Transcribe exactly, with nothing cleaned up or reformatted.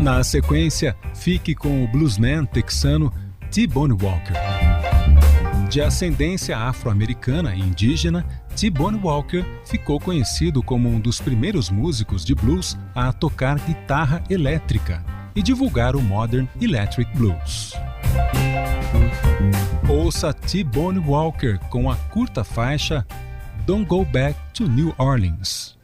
Na sequência, fique com o bluesman texano T-Bone Walker. De ascendência afro-americana e indígena, T-Bone Walker ficou conhecido como um dos primeiros músicos de blues a tocar guitarra elétrica e divulgar o Modern Electric Blues. Ouça T-Bone Walker com a curta faixa Don't Go Back to New Orleans.